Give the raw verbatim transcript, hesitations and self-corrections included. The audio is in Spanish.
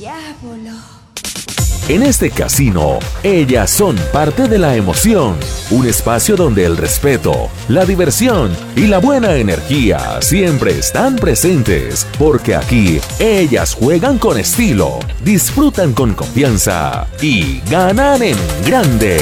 Diablo. En este casino, ellas son parte de la emoción, un espacio donde el respeto, la diversión y la buena energía siempre están presentes, porque aquí ellas juegan con estilo, disfrutan con confianza y ganan en grande.